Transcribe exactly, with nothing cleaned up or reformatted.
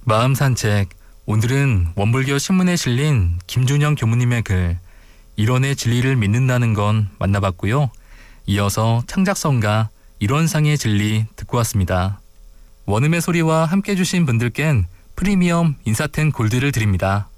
마음 산책. 오늘은 원불교 신문에 실린 김준영 교무님의 글 일원의 진리를 믿는다는 건 만나봤고요. 이어서 창작성가 일원상의 진리 듣고 왔습니다. 원음의 소리와 함께 해주신 분들께는 프리미엄 인사텐 골드를 드립니다.